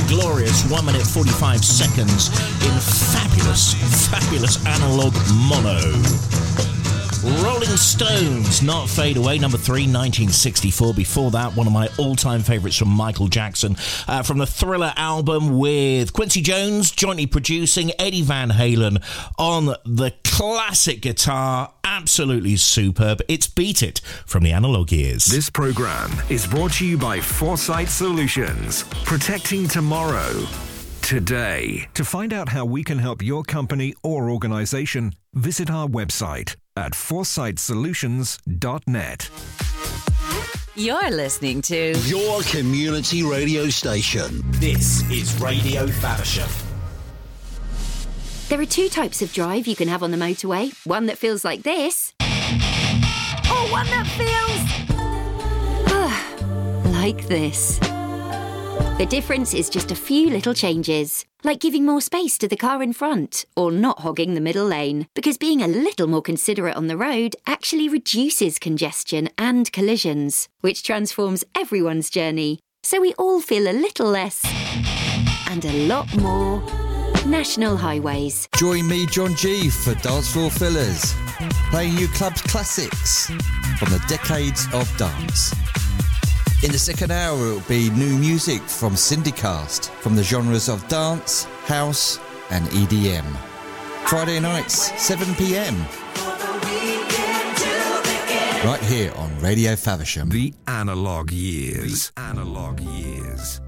glorious 1 minute 45 seconds in fabulous analog mono. Rolling Stones, Not Fade Away, number 3, 1964. Before that, one of my all-time favourites from Michael Jackson, from the Thriller album, with Quincy Jones jointly producing, Eddie Van Halen on the classic guitar. Absolutely superb. It's Beat It from the Analog Years. This programme is brought to you by Foresight Solutions, protecting tomorrow today. To find out how we can help your company or organisation, visit our website at foresightsolutions.net. You're listening to your community radio station. This is Radio Faversham. There are two types of drive you can have on the motorway. One that feels like this. Or one that feels... like this. The difference is just a few little changes, like giving more space to the car in front, or not hogging the middle lane, because being a little more considerate on the road actually reduces congestion and collisions, which transforms everyone's journey, so we all feel a little less and a lot more national highways. Join me, John G, for Dance Floor Fillers, playing you club classics from the decades of dance. In the second hour, it will be new music from Syndicast, from the genres of dance, house and EDM. Friday nights, 7 p.m. Right here on Radio Faversham. The Analog Years. The Analog Years.